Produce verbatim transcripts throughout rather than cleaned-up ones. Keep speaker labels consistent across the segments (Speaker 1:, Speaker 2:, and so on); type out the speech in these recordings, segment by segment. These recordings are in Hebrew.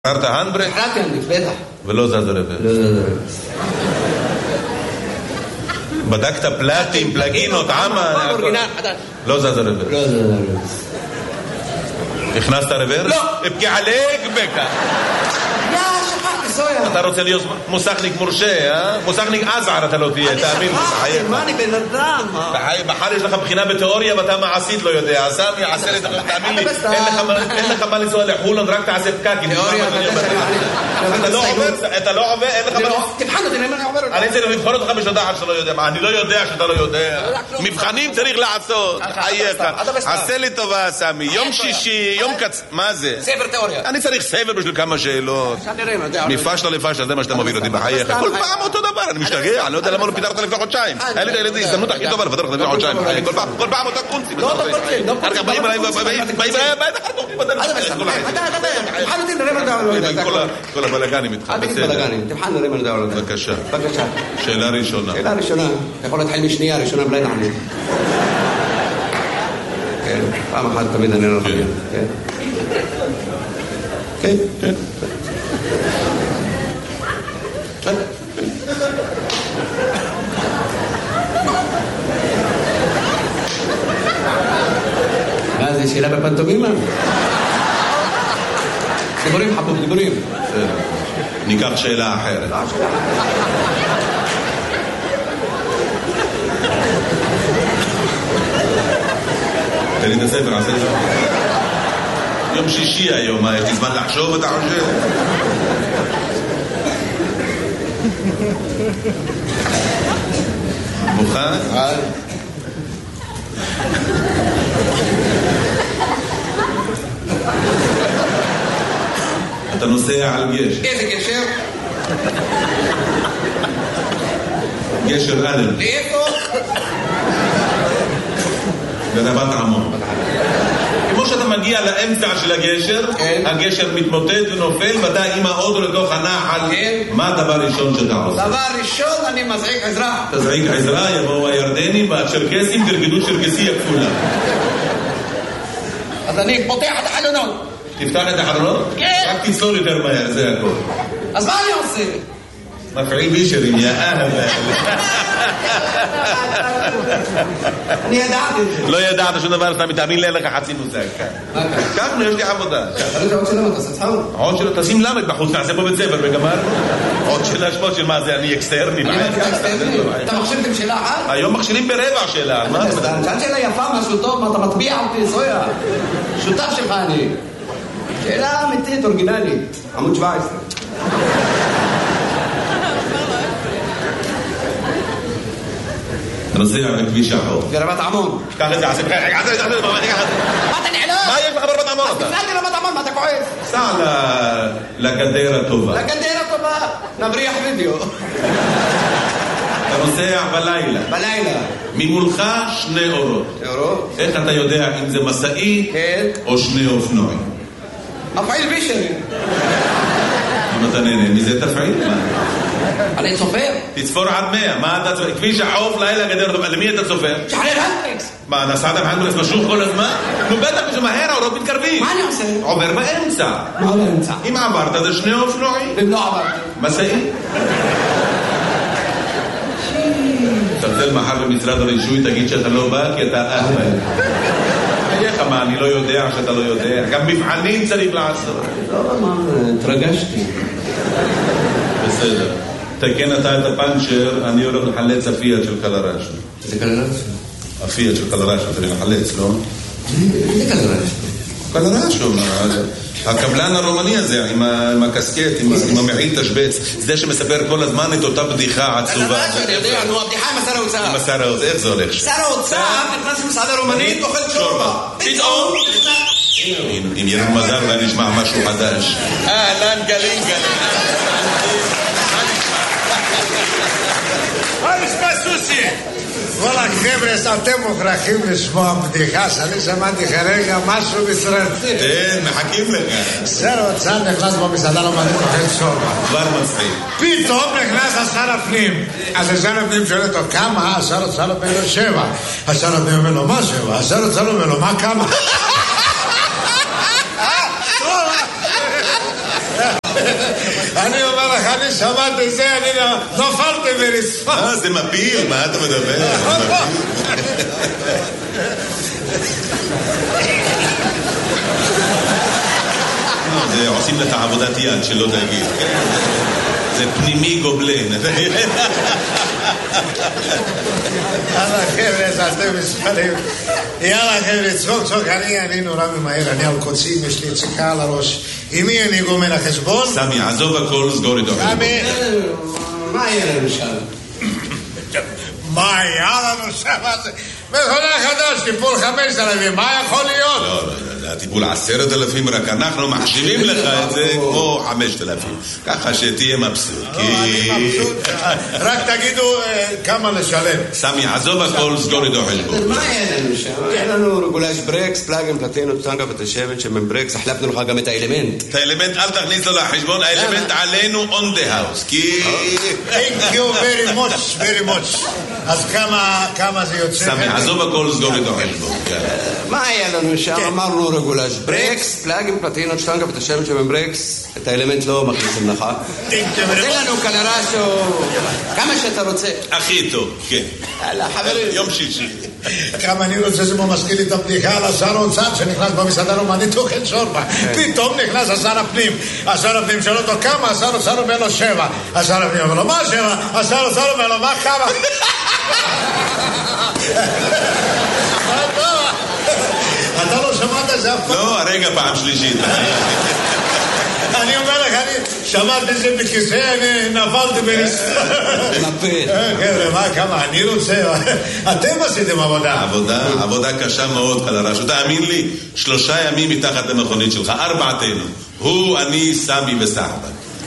Speaker 1: שחררת הנדברק?
Speaker 2: שחררתי הנדברק, בטח.
Speaker 1: ולא זז הרבר?
Speaker 2: לא זז הרבר.
Speaker 1: בדקת פלטים, פלגינות, עמה? לא זז הרבר?
Speaker 2: לא זז הרבר.
Speaker 1: הכנסת הרבר?
Speaker 2: לא.
Speaker 1: אבקי עליק בקה.
Speaker 2: יא, שכחתי, סויה.
Speaker 1: אתה רוצה להיות מוסכניק מורשה, אה? מוסכניק עזער אתה לא תהיה, תאמין לי, בחייך.
Speaker 2: מה, אני בן אדם?
Speaker 1: בחר יש לך בחינה בתיאוריה ואתה מעשית לא יודע. סמי, עשה לי, תאמין לי, אין לך מה לנסוע לחולון, רק תעשה פקקים.
Speaker 2: תיאוריה,
Speaker 1: אתה לא עובר, אתה לא עובר, אין לך מה...
Speaker 2: תבחן אותי, אני עובר אותי.
Speaker 1: אני צריך לבחון אותך בשדה אחת שאתה לא יודע. אני לא יודע שאתה לא יודע. מבחנים צריך לעשות. חייך. עשה לי טובה, סמי. יום שישי, יום קצ... מה זה?
Speaker 2: ספר תיאוריה.
Speaker 1: אני צריך ספר בשביל כמה שאלות. מפשלה לפשלה, זה מה שאתה מוביל אותי בחייך. כל פעם אותו דבר, אני משתגע. אני לא יודע למה לא פיתרת לפני חודשיים. היה לי את ההזדמנות הכי טובה לפתר לך לפני חודשיים. כל פעם אותה קונצים.
Speaker 2: לא, לא קונצים. לא קונצים.
Speaker 1: באים אליי, באים אליי,
Speaker 2: תבחן אותי, נראה מה דעו.
Speaker 1: כל הבלגנים איתך.
Speaker 2: אל תגיד בלגנים, תבחן נראה מה דעו.
Speaker 1: בבקשה.
Speaker 2: בבקשה.
Speaker 1: שאלה ראשונה.
Speaker 2: שאלה ראשונה. אתה יכול להתחיל משנייה, ראשונה בלי תענית. כן, פעם אחת תמיד אני לא חושב. כן. כן. כן. מה זה, שאלה בפנטומימה? דיבורים חבוב, דיבורים.
Speaker 1: ניקח שאלה אחרת. תן לי את הספר, עשה את זה. יום שישי היום, יש לי זמן לחשוב, אתה חושב? מוכן? אתה נוסע על גשר.
Speaker 2: איזה גשר?
Speaker 1: גשר אלן.
Speaker 2: לאיפה?
Speaker 1: לרבת עמון. כמו שאתה מגיע לאמצע של הגשר, הגשר מתמוטט ונופל, ואתה עם האוטו לתוך הנחל. מה הדבר הראשון שאתה עושה?
Speaker 2: דבר ראשון, אני מזעיק עזרה.
Speaker 1: תזעיק עזרה, יבואו הירדנים והצ'רקסים, תרגדו צ'רקסיה כפולה.
Speaker 2: אז אני פותח את החלונות.
Speaker 1: תפתח את החלונות?
Speaker 2: כן.
Speaker 1: רק תצלול יותר מהר, זה הכל.
Speaker 2: אז מה אני עושה?
Speaker 1: מפעיל בישרים, יא אהב.
Speaker 2: אני ידעתי את זה.
Speaker 1: לא ידעת שום דבר, אתה מתאמין לי, אין לך חצי מושג. ככה, יש לי עבודה.
Speaker 2: אני עוד שאלה, אתה סצחאו?
Speaker 1: עוד שאלה, תשים למד בחוץ, נעשה פה בית ספר וגמר. עוד שאלה שמות של מה זה, אני אקסטרני.
Speaker 2: אתה מכשירתם שאלה אחת?
Speaker 1: היום מכשירים ברבע שאלה.
Speaker 2: שאלה שאלה יפה, משהו טוב, מה אתה מטביע אותי, זויה? שותף שלך אני. שאלה אמיתית, אורגינלית. עמוד שבע עשרה.
Speaker 1: נוסע בכביש החוף.
Speaker 2: ברבת עמון.
Speaker 1: קח את זה, עשי בחייך, עשי את זה,
Speaker 2: מה אתה נעלם?
Speaker 1: מה יש לך ברבת עמון אתה?
Speaker 2: אז תפלאתי רבת עמון, מה אתה כועס?
Speaker 1: סע לגדר הטובה.
Speaker 2: לגדר הטובה, נבריח וידאו.
Speaker 1: אתה נוסע בלילה.
Speaker 2: בלילה.
Speaker 1: ממולך שני אורות.
Speaker 2: אורות?
Speaker 1: איך אתה יודע אם זה מסעי או שני אופנועים?
Speaker 2: מפעיל בישרי.
Speaker 1: אם אתה נהנה מזה תפעיל.
Speaker 2: אני צופר.
Speaker 1: תצפור עד מאה. מה אתה צופר? כביש החוף לילה גדר טובה. למי אתה צופר?
Speaker 2: שחרר הנדברקס.
Speaker 1: מה, נסעת בהנדברקס משוך כל הזמן? נו בטח זה מהר, האורות מתקרבים.
Speaker 2: מה אני עושה?
Speaker 1: עובר באמצע.
Speaker 2: מה באמצע?
Speaker 1: אם עברת זה שני אופנועים.
Speaker 2: אם לא עברתי.
Speaker 1: מסעי. תרצל מחר במשרד הרישוי, תגיד שאתה לא בא כי אתה אהבל. איך מה, אני לא יודע שאתה לא יודע. גם מבחנים צריך לעשות.
Speaker 2: לא, מה, התרגשתי.
Speaker 1: בסדר. תקן אתה את הפנצ'ר, אני הולך לחלץ הפיאט של קלרש.
Speaker 2: זה קלרש?
Speaker 1: הפיאט של קלרש, אתה הולך לחלץ, לא?
Speaker 2: זה קלרש.
Speaker 1: קלרש, הקבלן הרומני הזה, עם הקסקט, עם המעיל תשבץ, זה שמספר כל הזמן את אותה בדיחה עצובה.
Speaker 2: קלרש, אני יודע, נו, הבדיחה עם השר האוצר.
Speaker 1: עם השר האוצר, איך זה הולך?
Speaker 2: שר האוצר נכנס למסעדה רומנית, אוכל שורבה. פתאום
Speaker 1: אם יהיה לנו מזל, אולי נשמע משהו חדש. אהלן, גלין, גלין.
Speaker 3: מה נשמע סוסי? וואלה חבר'ה, אתם מוכרחים לשמוע בדיחה שאני שמעתי כרגע משהו מסרטי.
Speaker 1: כן, מחכים לך.
Speaker 3: שר האוצר נכנס במסעדה רומנית אוכל שורבה.
Speaker 1: כבר מצחיק.
Speaker 3: פתאום נכנס השר הפנים. אז השר הפנים שואל אותו כמה? השר האוצר אומר לו שבע. השר הפנים אומר לו מה שבע? השר האוצר אומר לו מה כמה? אני אומר לך, אני שמעתי את זה, אני נופלתי ונשפט.
Speaker 1: אה, זה מפיל, מה אתה מדבר? זה עושים לך עבודת יד שלא תגיד. זה פנימי גובלן.
Speaker 3: יאללה חבר'ה, אז אתם מספרים. יאללה חבר'ה, צחוק צחוק, אני אני נורא ממהר, אני על קוצים, יש לי יציקה על הראש. עם מי אני גומר החשבון?
Speaker 1: סמי, עזוב הכל, סגור איתו.
Speaker 3: סמי,
Speaker 2: מה יהיה לנו שם?
Speaker 3: מה היה לנו שם? מכונה חדש, טיפול חמש אלפים, מה יכול להיות?
Speaker 1: לא, לא, זה הטיפול עשרת אלפים, רק אנחנו מחשיבים לך את זה כמו חמשת אלפים. ככה שתהיה מבסוט.
Speaker 3: אני מבסוט, רק תגידו כמה לשלם.
Speaker 1: סמי, עזוב הכל, סגור איתו חשבון.
Speaker 2: מה יהיה לנו שם? יהיה לנו רגולש ברקס, פלאגים, פלטינות, טנגה ותשבת שמן ברקס, החלפנו לך גם את האלמנט.
Speaker 1: את האלמנט אל תכניס לו לחשבון, האלמנט עלינו on the house, כי...
Speaker 3: Thank you very much, very much. אז כמה זה יוצא?
Speaker 1: סמי, עזוב הכל, סגור איתו חשבון.
Speaker 2: מה היה לנו שם? אמרנו רגולש ברקס, פלאגים, פלטינות, טנגה ותשבת שמן ברקס, את האלמנט לא מכניסים לך. תן לנו קלרשו, כמה שאתה רוצה.
Speaker 1: הכי טוב, כן.
Speaker 2: יאללה, חברים.
Speaker 1: יום שישי.
Speaker 3: כמה אני רוצה שזה מזכיר לי את הבדיחה על השר האוצר שנכנס במסעדה רומנית אוכל שורבה. פתאום נכנס השר הפנים. השר הפנים שואל אותו כמה, השר האוצר אומר לו שבע. השר הפנים אומר לו מה שבע? השר האוצר אומר לו מה כמה? אתה לא שמעת את זה אף פעם?
Speaker 1: לא, הרגע פעם שלישית.
Speaker 3: אני אומר לך, אני שמעתי את זה בכיסא, אני נפלתי בנסתר.
Speaker 2: נפל.
Speaker 3: חבר'ה, מה, כמה, אני רוצה, אתם עשיתם עבודה.
Speaker 1: עבודה, עבודה קשה מאוד, קלרשו. תאמין לי, שלושה ימים מתחת למכונית שלך, ארבעתנו. הוא, אני, סמי וסחבק.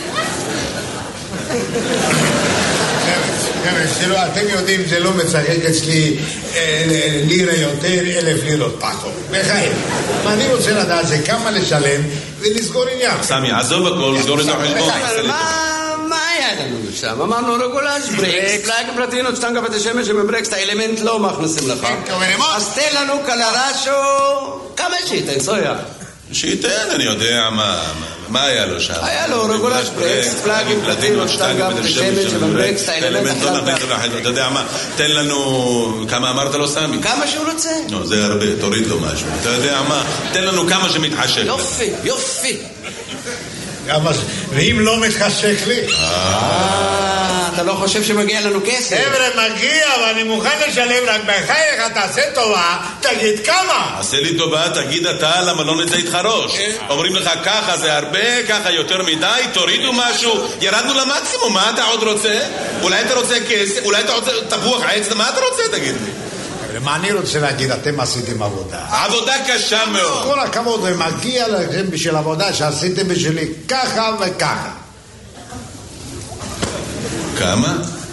Speaker 3: חבר'ה, אתם יודעים, זה לא מצחק אצלי לירה יותר, אלף לירות פחות. בחיים. אני רוצה לדעת זה כמה לשלם ולסגור עניין.
Speaker 1: סמי, עזוב הכל, סגור את החשבון.
Speaker 2: מה היה לנו שם? אמרנו רגולש ברקס, פלאגים פלטינות, שטנגה ותשמש שמברקס, את האלמנט לא מכניסים לך. אז תן לנו קלרשו, כמה שייתן, סויה.
Speaker 1: שייתן, אני יודע מה, מה היה לו שם?
Speaker 2: היה לו רגולש ברקס, פלאגים, פלטינות, שטנגה ותשמש שמברקס, את האלמנט
Speaker 1: לא נכניס לך. אתה יודע מה, תן לנו, כמה אמרת לו סמי?
Speaker 2: כמה שהוא רוצה.
Speaker 1: לא, זה הרבה, תוריד לו משהו. אתה יודע מה, תן לנו כמה שמתחשק.
Speaker 2: יופי, יופי.
Speaker 3: ואם לא מתחשק לי?
Speaker 2: אתה לא חושב שמגיע לנו כסף?
Speaker 3: חבר'ה, מגיע, ואני מוכן לשלם, רק בחייך, תעשה טובה, תגיד כמה.
Speaker 1: עשה לי טובה, תגיד אתה, למה לא נצא איתך ראש? אומרים לך ככה זה הרבה, ככה יותר מדי, תורידו משהו, ירדנו למקסימום, מה אתה עוד רוצה? אולי אתה רוצה כסף, אולי אתה רוצה תפוח עץ, מה אתה רוצה, תגיד לי?
Speaker 3: מה אני רוצה להגיד, אתם עשיתם עבודה.
Speaker 1: עבודה קשה מאוד.
Speaker 3: כל הכבוד, ומגיע לכם בשביל עבודה שעשיתם בשבילי ככה וככה. כמה?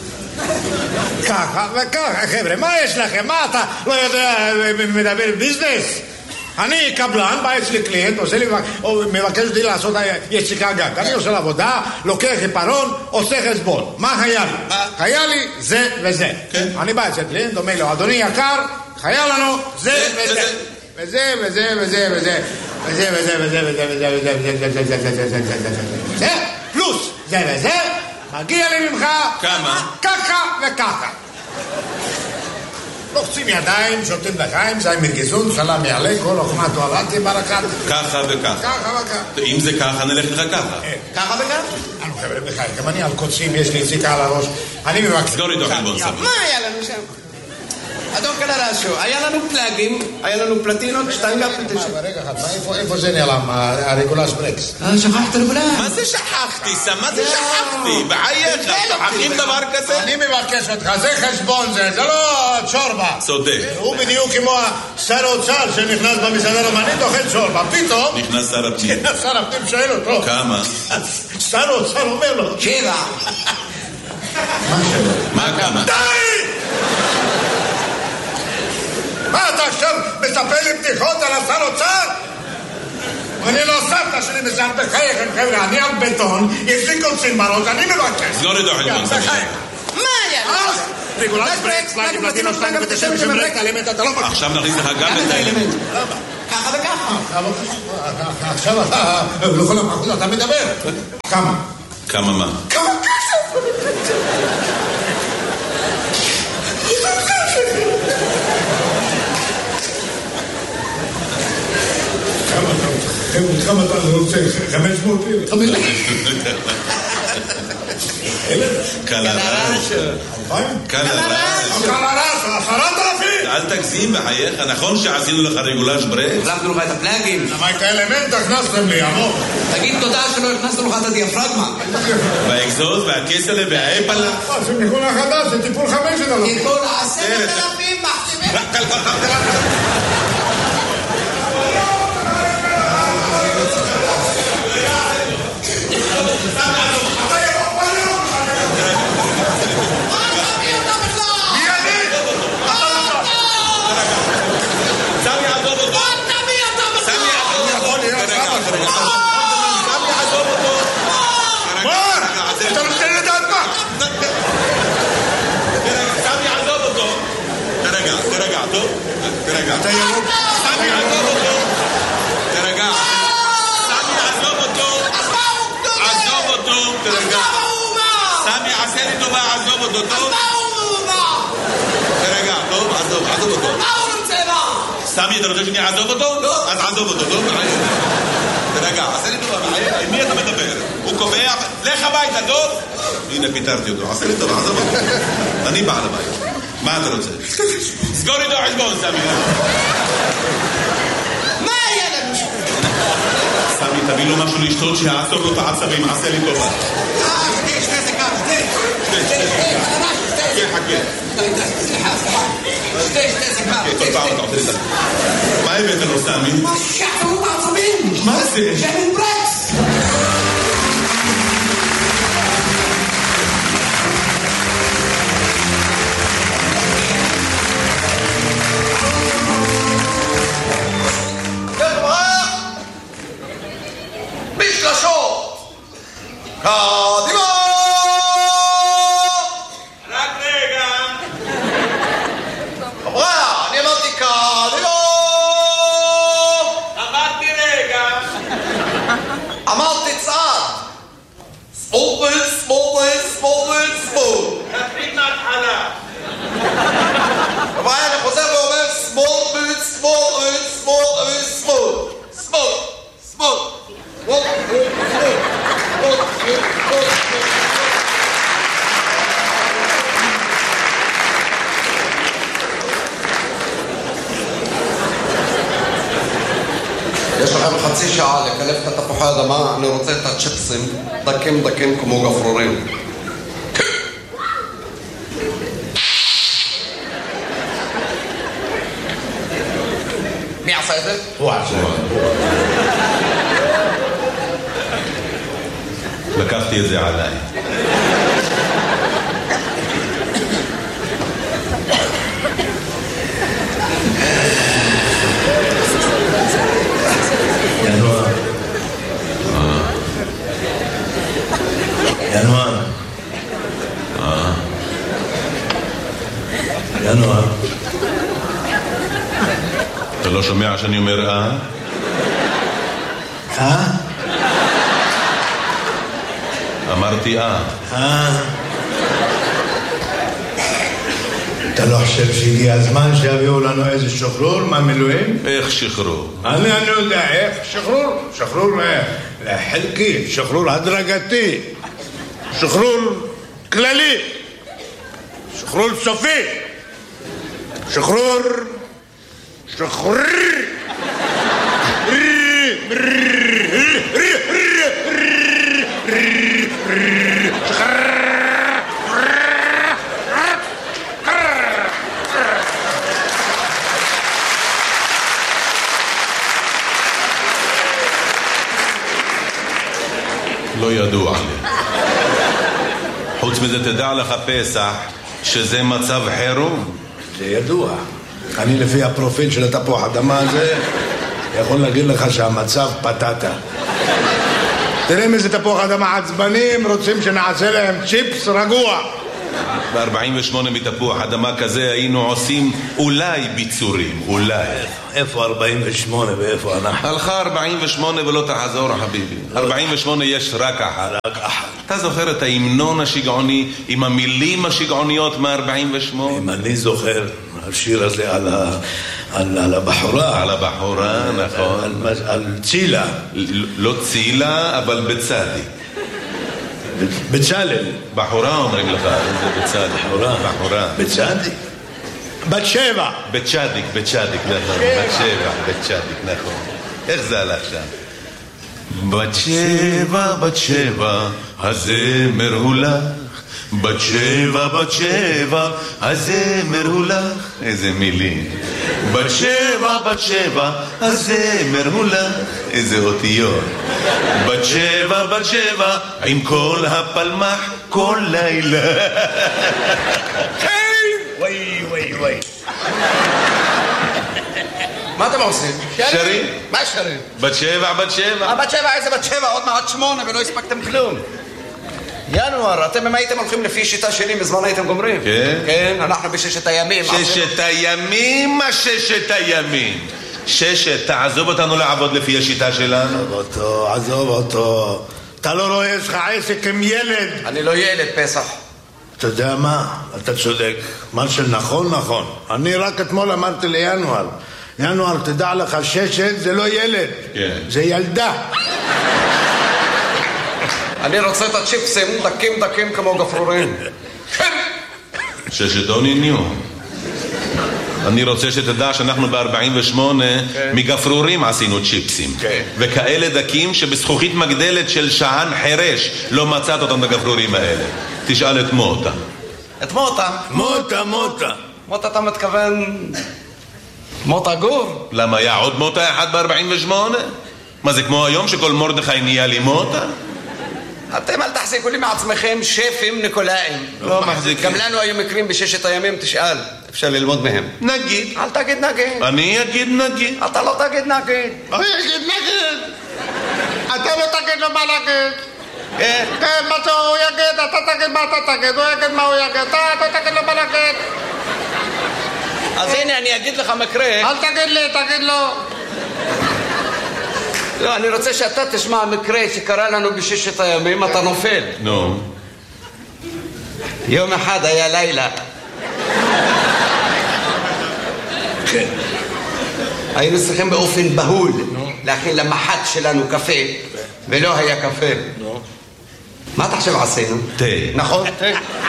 Speaker 3: ככה וככה, חבר'ה, מה יש לכם? מה אתה לא יודע, מדבר ביזנס? אני קבלן, בא אצלי קליינט, עושה לי, מבקש אותי לעשות יציקה גג. אני עושה לעבודה, לוקח עיפרון, עושה חשבון. מה היה לי? היה לי זה וזה. אני בא אצל קליינט, אומר לו, אדוני יקר, היה לנו זה וזה. וזה וזה וזה וזה. וזה וזה וזה וזה וזה וזה וזה וזה וזה וזה וזה וזה פלוס זה וזה, מגיע לי ממך
Speaker 1: כמה?
Speaker 3: ככה וככה. לוחצים ידיים, שותים לחיים, זה מרגזון, סלם יעלה, כל אוכמה תועלתי ברקת.
Speaker 1: ככה וככה.
Speaker 3: ככה וככה.
Speaker 1: אם זה ככה, נלך לך ככה.
Speaker 2: ככה וככה?
Speaker 3: אנו חבר'ה בחיים, גם אני על קוצים, יש לי יציקה על הראש. אני מבקש.
Speaker 1: סגור איתו חלבון סביר.
Speaker 2: מה היה לנו שם? אדון קלרשו, היה לנו פלאגים, היה לנו פלטינות, שטנגה פלטינות.
Speaker 3: רגע אחד, איפה זה נעלם, הרגולש ברקס?
Speaker 2: שכחת רגולש.
Speaker 1: מה זה שכחתי, סם? מה זה שכחתי? בחייך, שוכחים דבר כזה?
Speaker 3: אני מבקש אותך, זה חשבון זה, זה לא צ'ורבה.
Speaker 1: צודק.
Speaker 3: הוא בדיוק כמו שר האוצר שנכנס במסעדה רומנית, אוכל צ'ורבה, פתאום...
Speaker 1: נכנס שר הפנים.
Speaker 3: שר הפנים שואל אותו.
Speaker 1: כמה?
Speaker 3: שר האוצר אומר לו.
Speaker 2: שבע.
Speaker 3: מה שבע?
Speaker 1: מה כמה?
Speaker 3: די! מה אתה עכשיו מספר לי בדיחות על השר אוצר? אני לא סבתא שלי מזל בחייכם חבר'ה, אני על בטון, יש לי קוצים בראש, אני מבקש.
Speaker 1: סגור איתו חלבון סביר.
Speaker 2: מה היה?
Speaker 3: רגולש ברקס, פלאגים פלטינות, שטנגה ותשב שמברק, האלמנט אתה לא מבקש.
Speaker 1: עכשיו נכניס לך גם את האלמנט.
Speaker 2: ככה וככה.
Speaker 3: עכשיו אתה, בכל המחוז אתה מדבר. כמה?
Speaker 1: כמה מה?
Speaker 3: כמה כסף? כמה אתה רוצה? חמש מאות אלף? חמש מאות אלף?
Speaker 1: קלרש.
Speaker 3: קלרש. קלרש, עשרת אלפים.
Speaker 1: אל תגזים בחייך, נכון שעשינו לך רגולש ברקס?
Speaker 2: החלפנו לך את הפלאגים.
Speaker 3: למה את האלמנט הכנסתם לי, עמוק?
Speaker 2: תגיד תודה שלא הכנסנו לך את הדיאפרגמה.
Speaker 1: והאקזוז והכסלה והאפלה.
Speaker 3: זה מכון החדש, זה טיפול חמשת אלפים.
Speaker 2: טיפול עשרת אלפים מחתימים.
Speaker 3: אתה ירוק.
Speaker 1: סמי עזוב אותו. תרגע. סמי עזוב אותו. עזוב אותו. תרגע. סמי עשה לי טובה, עזוב אותו. טוב? תרגע, טוב? עזוב, עזוב אותו.
Speaker 2: מה הוא רוצה מה?
Speaker 1: סמי, אתה רוצה שאני אעזוב אותו?
Speaker 2: לא.
Speaker 1: אז עזוב אותו, טוב? תרגע, עשה לי טובה. עם מי אתה מדבר? הוא קובע, לך הביתה, טוב? הנה, פיתרתי אותו. עשה לי טובה, עזוב אותו. אני בעל הבית. מה אתה רוצה? סגור איתו חשבון, סמי.
Speaker 2: מה היה לנו?
Speaker 1: סמי, תביא לו משהו לשתות שיעצור לו את העצבים, עשה לי טובה.
Speaker 2: אה, שתי, שתי זה כמה, שתי. שתי, שתי, שתי.
Speaker 1: חכה.
Speaker 2: סליחה, סליחה. שתי, שתי זה כמה.
Speaker 1: כל פעם אתה עושה לי את זה. מה הבאת לו, סמי?
Speaker 2: מה שעצרו את העצבים?
Speaker 1: מה זה?
Speaker 2: שמן ברקס.
Speaker 4: קדימה!
Speaker 1: רק רגע!
Speaker 4: חבר'ה, אני אמרתי קדימה!
Speaker 1: אמרתי רגע!
Speaker 4: אמרתי צעד! סמוטל, סמוטל, סמוטל, סמוט!
Speaker 1: נתחיל מההתחלה!
Speaker 4: חבר'ה, אני חוזר ואומר סמוטל, סמוטל, סמוטל, סמוט! סמוט! סמוט! סמוט!
Speaker 2: יש לכם חצי שעה לקלף את התפוחי האדמה, אני רוצה את הצ'פסים דקים דקים כמו גפרורים. מי עשה את זה?
Speaker 3: הוא עשה את זה.
Speaker 1: לקחתי את זה עליי.
Speaker 3: ינואר. ינואר. ינואר.
Speaker 1: אתה לא שומע שאני אומר אה?
Speaker 3: אה?
Speaker 1: אמרתי אה.
Speaker 3: אה? אתה לא חושב שהגיע הזמן שיביאו לנו איזה שחרור מהמילואים?
Speaker 1: איך שחרור?
Speaker 3: אני אני יודע איך. שחרור. שחרור חלקי. שחרור הדרגתי. שחרור כללי. שחרור סופי. שחרור... שחרור...
Speaker 1: לא ידוע לי. חוץ מזה תדע לך פסח שזה מצב חירום.
Speaker 3: זה ידוע. אני לפי הפרופיל של התפוח אדמה הזה יכול להגיד לך שהמצב פטטה. תראה איזה תפוח אדמה עצבנים, רוצים שנעשה להם צ'יפס רגוע.
Speaker 1: ב-ארבעים ושמונה מתפוח אדמה כזה היינו עושים אולי ביצורים, אולי.
Speaker 3: איפה ארבעים ושמונה ואיפה אנחנו?
Speaker 1: הלכה ארבעים ושמונה ולא תחזור חביבי. ארבעים ושמונה יש רק אחת.
Speaker 3: רק אחת.
Speaker 1: אתה זוכר את ההמנון השגעוני עם המילים השגעוניות מ-ארבעים ושמונה?
Speaker 3: אם אני זוכר, השיר הזה על, ה... על, על הבחורה.
Speaker 1: על הבחורה, נכון.
Speaker 3: על, על צילה.
Speaker 1: לא צילה, אבל בצדי.
Speaker 3: בצלל.
Speaker 1: בחורה אומרים לך, זה בצדי.
Speaker 3: בחורה.
Speaker 1: בחורה.
Speaker 3: בצדי. בת שבע.
Speaker 1: בצ'דיק, בצ'דיק, נכון. בת שבע, בצ'דיק, נכון. איך זה הלך שם? בת שבע, בת שבע, הזמר הוא לך. בת שבע, בת שבע, הזמר הוא לך. איזה מילים. בת שבע, בת שבע, הזמר הוא לך. איזה אותיות. בת שבע, בת שבע, עם כל הפלמח כל לילה.
Speaker 3: וואי, וואי, וואי.
Speaker 2: מה אתם עושים?
Speaker 1: שרים?
Speaker 2: מה שרים?
Speaker 1: בת שבע, בת שבע.
Speaker 2: בת שבע, איזה בת שבע? עוד מעט שמונה ולא הספקתם כלום. ינואר, אתם אם הייתם הולכים לפי שיטה שלי, מזמן הייתם גומרים.
Speaker 1: כן?
Speaker 2: כן, אנחנו בששת הימים.
Speaker 1: ששת הימים, מה ששת הימים? ששת, תעזוב אותנו לעבוד לפי השיטה שלנו.
Speaker 3: עזוב אותו, עזוב אותו. אתה לא רואה, יש לך עסק עם ילד.
Speaker 2: אני לא ילד, פסח.
Speaker 3: אתה יודע מה? אתה צודק. מה שנכון, נכון. אני רק אתמול אמרתי לינואר. ינואר, תדע לך, ששת זה לא ילד.
Speaker 1: כן.
Speaker 3: זה ילדה.
Speaker 2: אני רוצה את הצ'יפסים דקים דקים כמו גפרורים.
Speaker 1: ששת אוני ניו. אני רוצה שתדע שאנחנו ב-ארבעים ושמונה מגפרורים עשינו צ'יפסים. וכאלה דקים שבזכוכית מגדלת של שען חרש לא מצאת אותם בגפרורים האלה. תשאל את מוטה.
Speaker 2: את מוטה?
Speaker 3: מוטה, מוטה.
Speaker 2: מוטה אתה מתכוון... מוטה גור?
Speaker 1: למה היה עוד מוטה אחד ב-ארבעים ושמונה? מה זה כמו היום שכל מרדכי נהיה לי מוטה?
Speaker 2: אתם אל תחזיקו לי מעצמכם שפים ניקולאים.
Speaker 1: לא מחזיקים.
Speaker 2: גם לנו היו מקרים בששת הימים, תשאל. אפשר ללמוד מהם.
Speaker 1: נגיד.
Speaker 2: אל תגיד נגיד.
Speaker 1: אני אגיד נגיד.
Speaker 2: אתה לא תגיד נגיד.
Speaker 3: אני אגיד נגיד. אתה לא תגיד לו מה להגיד.
Speaker 2: כן.
Speaker 3: כן, מה שהוא יגיד, אתה תגיד מה אתה תגיד. הוא יגיד מה הוא יגיד. אתה תגיד לו מה להגיד.
Speaker 2: אז הנה, אני אגיד לך מקרה.
Speaker 3: אל תגיד לי, תגיד לו.
Speaker 2: לא, אני רוצה שאתה תשמע מקרה שקרה לנו בששת הימים, אתה נופל.
Speaker 1: נו.
Speaker 2: יום אחד היה לילה.
Speaker 3: כן.
Speaker 2: היינו צריכים באופן בהול להכין למח"ט שלנו קפה, ולא היה קפה. מה אתה חושב עשינו?
Speaker 1: תה.
Speaker 2: נכון, תה.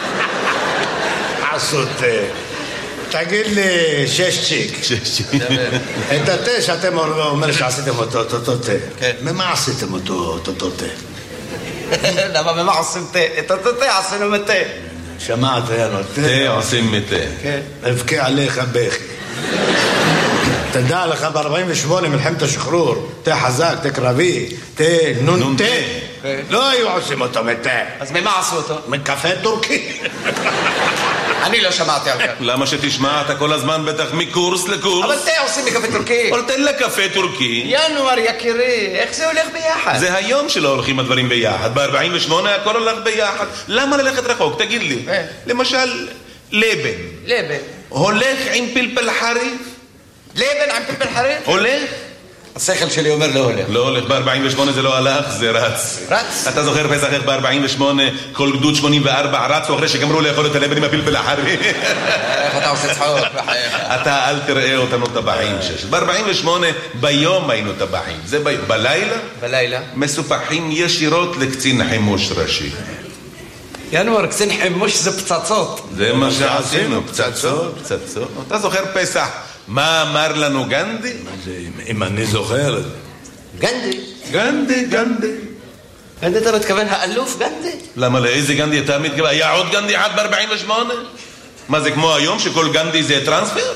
Speaker 3: עשו תה. תגיד לי, שש צ'יק.
Speaker 1: שש צ'יק.
Speaker 3: את התה שאתם אומרים שעשיתם אותו, אותו תה.
Speaker 2: כן.
Speaker 3: ממה עשיתם אותו, אותו תה?
Speaker 2: למה, במה עושים תה? את אותו תה עשינו מתה.
Speaker 3: שמעת, יאללה,
Speaker 1: תה עושים מתה.
Speaker 2: כן.
Speaker 3: אבכה עליך בכי. תדע לך, ב-ארבעים ושמונה מלחמת השחרור, תה חזק, תה קרבי, תה נון תה. לא היו עושים אותו מתה.
Speaker 2: אז ממה עשו אותו?
Speaker 3: מקפה טורקי.
Speaker 2: אני לא שמעתי על כך.
Speaker 1: למה שתשמע? אתה כל הזמן בטח מקורס לקורס.
Speaker 2: אבל תה עושים מקפה טורקי.
Speaker 1: אבל תן לה קפה טורקי.
Speaker 2: ינואר יקירי, איך זה הולך ביחד?
Speaker 1: זה היום שלא הולכים הדברים ביחד. ב-ארבעים ושמונה הכל הולך ביחד. למה ללכת רחוק? תגיד לי. למשל, לבן.
Speaker 2: לבן.
Speaker 1: הולך עם פלפל חריף?
Speaker 2: לבן עם פלפל חריף?
Speaker 1: הולך?
Speaker 2: השכל שלי אומר לא הולך.
Speaker 1: לא הולך, ב-ארבעים ושמונה זה לא הלך, זה רץ.
Speaker 2: רץ?
Speaker 1: אתה זוכר פסח איך ב-ארבעים ושמונה כל גדוד שמונים וארבע רצו אחרי שגמרו לאכול את הלבן עם הפלפל החריף?
Speaker 2: איך אתה עושה צחוק בחייך?
Speaker 1: אתה אל תראה אותנו טבחים שש. ב-ארבעים ושמונה ביום היינו טבחים. זה בלילה?
Speaker 2: בלילה?
Speaker 1: מסופחים ישירות לקצין חימוש ראשי.
Speaker 2: ינואר, קצין חימוש זה פצצות.
Speaker 1: זה מה שעשינו, פצצות, פצצות. אתה זוכר פסח? מה אמר לנו גנדי?
Speaker 3: אם אני זוכר.
Speaker 2: גנדי?
Speaker 1: גנדי, גנדי.
Speaker 2: גנדי אתה מתכוון האלוף גנדי?
Speaker 1: למה לאיזה גנדי אתה מתכוון? היה עוד גנדי אחד ב-ארבעים ושמונה? מה זה כמו היום שכל גנדי זה טרנספר?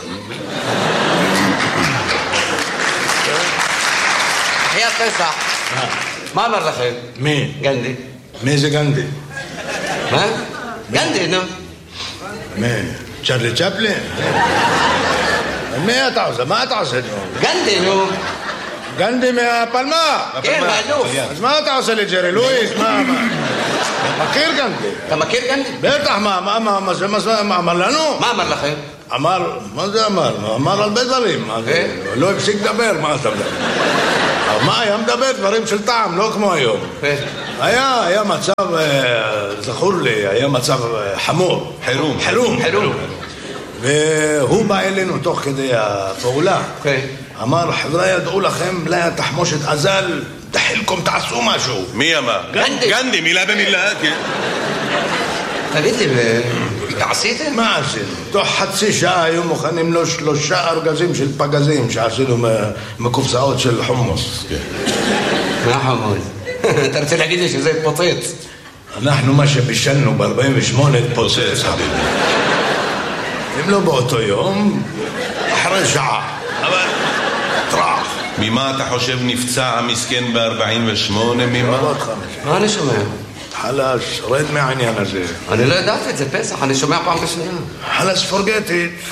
Speaker 2: חיית פסח. מה אמר לכם?
Speaker 3: מי?
Speaker 2: גנדי.
Speaker 3: מי זה גנדי?
Speaker 2: מה? גנדי, נו.
Speaker 3: מי? צ'רלי צ'פלין? מי אתה עושה? מה אתה עושה?
Speaker 2: גנדי, נו.
Speaker 3: גנדי מהפלמה.
Speaker 2: כן, האלוף.
Speaker 3: אז מה אתה עושה לג'רי לואיס? מה, מה? מכיר גנדי?
Speaker 2: אתה מכיר גנדי?
Speaker 3: בטח, מה, מה, מה, מה, זה, מה, אמר לנו?
Speaker 2: מה אמר לכם?
Speaker 3: אמר, מה זה אמר? אמר הרבה דברים. לא הפסיק לדבר, מה אתה מדבר? מה, היה מדבר דברים של טעם, לא כמו היום. היה, היה מצב, זכור לי, היה מצב חמור.
Speaker 1: חירום.
Speaker 3: חירום.
Speaker 2: חירום.
Speaker 3: והוא בא אלינו תוך כדי הפעולה. אמר, חבר'ה, ידעו לכם, לה תחמושת עזל, תחילכם, תעשו משהו.
Speaker 1: מי אמר?
Speaker 2: גנדי.
Speaker 1: גנדי, מילה במילה, כן.
Speaker 2: תגידי, עשיתם?
Speaker 3: מה עשינו? תוך חצי שעה היו מוכנים לו שלושה ארגזים של פגזים שעשינו מקופסאות של חומוס.
Speaker 2: מה חומוס? אתה רוצה להגיד לי שזה התפוצץ?
Speaker 3: אנחנו מה שבישלנו ב-ארבעים ושמונה התפוצץ. אם לא באותו יום, אחרי שעה. אבל טרח.
Speaker 1: ממה אתה חושב נפצע המסכן ב-ארבעים ושמונה? ממה?
Speaker 2: מה אני שומע?
Speaker 3: חלש, רד מהעניין הזה.
Speaker 2: אני לא ידעתי את זה, פסח, אני שומע פעם בשנייה.
Speaker 3: חלש, forget it.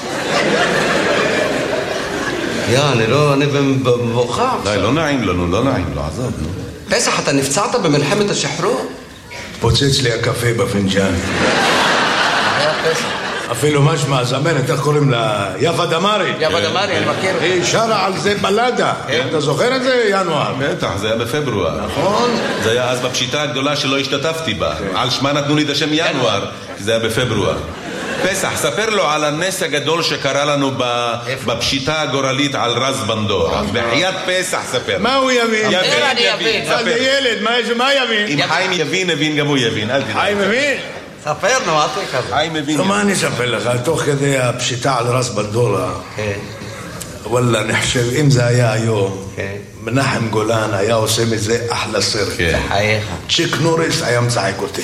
Speaker 2: יא, אני לא, אני במבוכה.
Speaker 1: די, לא נעים לנו, לא נעים, לא עזוב, נו.
Speaker 2: פסח, אתה נפצעת במלחמת השחרור?
Speaker 3: פוצץ לי הקפה בפנג'ן.
Speaker 2: היה פסח.
Speaker 3: אפילו משמע, זמרת, איך קוראים לה? יפה דמרי.
Speaker 2: יפה דמרי, אני מכיר.
Speaker 3: היא שרה על זה בלדה. אתה זוכר את זה, ינואר?
Speaker 1: בטח, זה היה בפברואר.
Speaker 3: נכון.
Speaker 1: זה היה אז בפשיטה הגדולה שלא השתתפתי בה. על שמה נתנו לי את השם ינואר, כי זה היה בפברואר. פסח, ספר לו על הנס הגדול שקרה לנו בפשיטה הגורלית על רז בנדור. בחיית פסח, ספר.
Speaker 3: מה הוא יבין?
Speaker 2: יבין, אני יבין.
Speaker 3: זה ילד, מה יבין?
Speaker 1: אם חיים יבין, הבין גם הוא יבין.
Speaker 3: חיים מבין?
Speaker 2: ספר, נו, אל תהיה כזה.
Speaker 1: חיים מבין.
Speaker 3: מה אני אספר לך? תוך כדי הפשיטה על רז בנדורה, וואלה, נחשב, אם זה היה היום, מנחם גולן היה עושה מזה אחלה סרט. צ'יק נוריס היה מצחק אותי.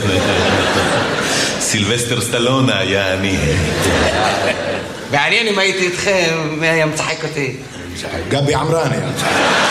Speaker 1: סילבסטר סטלון היה אני.
Speaker 2: מעניין אם הייתי איתכם, מי היה מצחק אותי?
Speaker 3: גבי עמרני היה מצחק.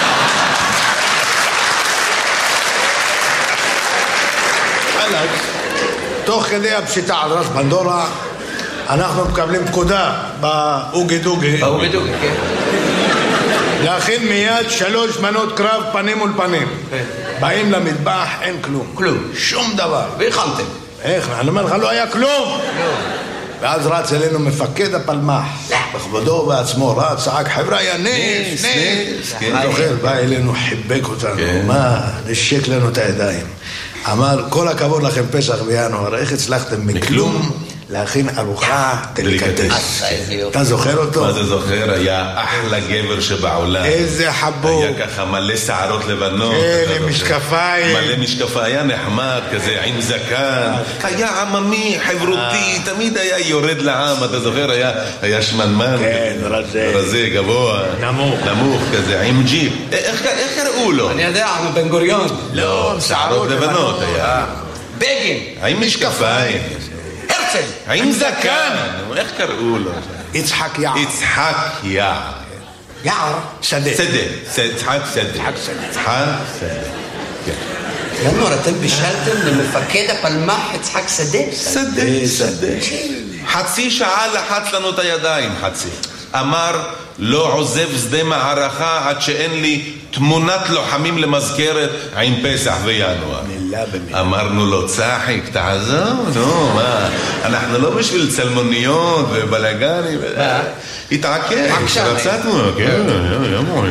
Speaker 3: תוך כדי הפשיטה על רז בנדורה, אנחנו מקבלים פקודה באוגי דוגי.
Speaker 2: באוגי דוגי, כן.
Speaker 3: להכין מיד שלוש מנות קרב פנים מול פנים. באים למטבח, אין כלום.
Speaker 2: כלום.
Speaker 3: שום דבר.
Speaker 2: והכנתם.
Speaker 3: איך? אני אומר לך, לא היה כלום. ואז רץ אלינו מפקד הפלמח. בכבודו בעצמו רץ, צעק, חבר'ה, היה נס, נס. זוכר, בא אלינו, חיבק אותנו. מה? נשק לנו את הידיים. אמר, כל הכבוד לכם פסח וינואר, איך הצלחתם מכלום להכין ארוחה דליקטס? אתה זוכר אותו?
Speaker 1: מה זה זוכר? היה אחלה גבר שבעולם.
Speaker 3: איזה חבוב.
Speaker 1: היה ככה מלא שערות לבנות.
Speaker 3: כן, עם משקפיים.
Speaker 1: מלא משקפיים, היה נחמד כזה, עם זקן. היה עממי, חברותי, תמיד היה יורד לעם, אתה זוכר? היה שמנמן.
Speaker 3: כן, רזה.
Speaker 1: רזה, גבוה.
Speaker 3: נמוך.
Speaker 1: נמוך כזה, עם ג'יפ. איך קראו לו?
Speaker 2: אני יודע, בן גוריון.
Speaker 1: לא, שערות לבנות היה.
Speaker 2: בגין.
Speaker 1: עם משקפיים.
Speaker 2: הרצל.
Speaker 1: עם זקן. איך קראו לו?
Speaker 3: יצחק יער.
Speaker 1: יצחק יער.
Speaker 3: יער. שדה.
Speaker 1: שדה. יצחק שדה. יצחק שדה.
Speaker 2: ינואר, אתם בישלתם למפקד הפלמח יצחק שדה?
Speaker 1: שדה, שדה. חצי שעה לחץ לנו את הידיים, חצי. אמר, לא עוזב שדה מערכה עד שאין לי תמונת לוחמים למזכרת עם פסח וינואר.
Speaker 3: מילה במילה.
Speaker 1: אמרנו לו, צחיק, תעזוב, נו, מה? אנחנו לא בשביל צלמוניות ובלגנים. התעקש, רצה תמונה, כן, ימור,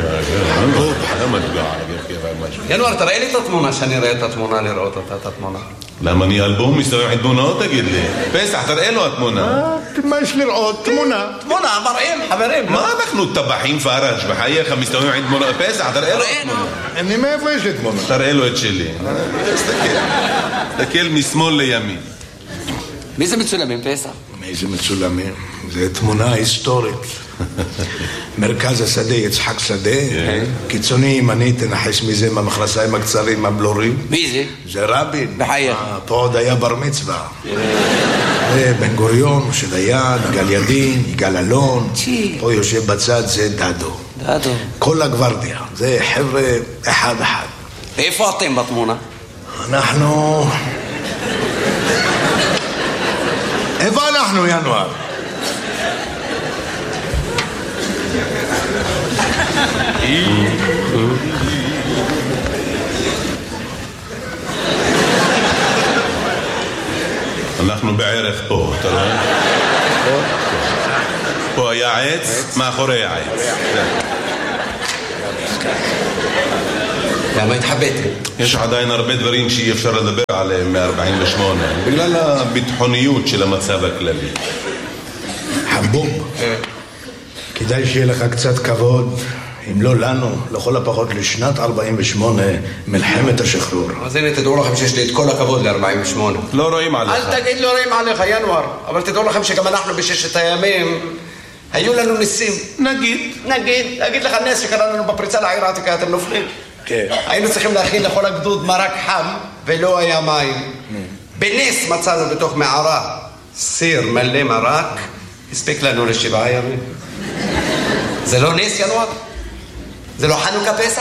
Speaker 2: ינואר, תראה לי את התמונה, שאני אראה את התמונה, לראות אותה, את התמונה.
Speaker 1: למה אני אלבום מסתובב עם תמונות, תגיד לי? פסח, תראה לו התמונה.
Speaker 3: מה יש לראות? תמונה.
Speaker 2: תמונה, מראים, חברים.
Speaker 1: מה אנחנו טבחים פרש בחייך מסתובבים עם תמונה? פסח, תראה לו התמונה.
Speaker 3: אני מאיפה יש לי תמונה?
Speaker 1: תראה לו את שלי. תסתכל. תסתכל משמאל לימין.
Speaker 2: מי זה מצולמים, פסח?
Speaker 3: מי זה מצולמים? זה תמונה היסטורית. מרכז השדה, יצחק שדה. קיצוני ימני, תנחש מזה מהמכנסיים הקצרים הבלורים.
Speaker 2: מי זה?
Speaker 3: זה רבין.
Speaker 2: בחייך.
Speaker 3: פה עוד היה בר מצווה. בן גוריון, משה דיין, יגאל ידין, יגאל אלון. פה יושב בצד, זה דדו.
Speaker 2: דדו.
Speaker 3: כל הגוורדיה. זה חבר'ה אחד אחד.
Speaker 2: איפה אתם בתמונה?
Speaker 3: אנחנו... איפה אנחנו, ינואר?
Speaker 1: אנחנו בערך פה, אתה רואה? פה היה עץ, מאחורי העץ.
Speaker 2: למה התחבאתם?
Speaker 1: יש עדיין הרבה דברים שאי אפשר לדבר עליהם מ-ארבעים ושמונה, בגלל הביטחוניות של המצב הכללי.
Speaker 3: חבוב, כדאי שיהיה לך קצת כבוד, אם לא לנו, לכל הפחות לשנת ארבעים ושמונה, מלחמת השחרור.
Speaker 2: אז הנה, תדעו לכם שיש לי את כל הכבוד ל-ארבעים ושמונה.
Speaker 1: לא רואים עליך.
Speaker 2: אל תגיד לא רואים עליך, ינואר. אבל תדעו לכם שגם אנחנו בששת הימים, היו לנו ניסים.
Speaker 1: נגיד.
Speaker 2: נגיד, נגיד לך נס שקרה לנו בפריצה לעיר העתיקה, אתם נופלים.
Speaker 3: כן.
Speaker 2: היינו צריכים להכין לכל הגדוד מרק חם, ולא היה מים. בנס מצאנו בתוך מערה סיר מלא מרק, הספיק לנו לשבעה ימים. זה לא נס, ינואר? זה לא חנוכה פסח?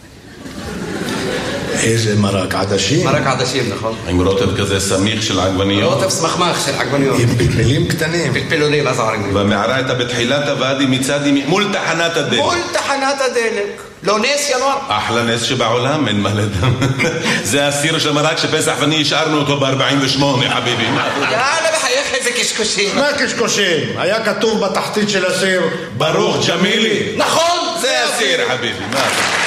Speaker 3: איזה מרק עדשים?
Speaker 2: מרק עדשים, נכון.
Speaker 1: עם רוטב כזה סמיך של עגבניות.
Speaker 2: רוטב סמכמך של עגבניות.
Speaker 3: עם פלפלים קטנים.
Speaker 2: פלפלונים, אז ערים.
Speaker 1: והמערה הייתה בתחילת הוואדי מצד ימין, מול תחנת הדלק.
Speaker 2: מול תחנת הדלק. לא נס, ינואר?
Speaker 1: אחלה נס שבעולם, אין מה לדעת. זה הסיר של מרק שפסח ואני השארנו אותו ב-ארבעים ושמונה, חביבי.
Speaker 2: יאללה, בחייך איזה קשקושים.
Speaker 3: מה קשקושים? היה כתוב בתחתית של הסיר
Speaker 1: ברוך ג'מילי.
Speaker 2: נכון!
Speaker 1: זה הסיר, חביבי. מה?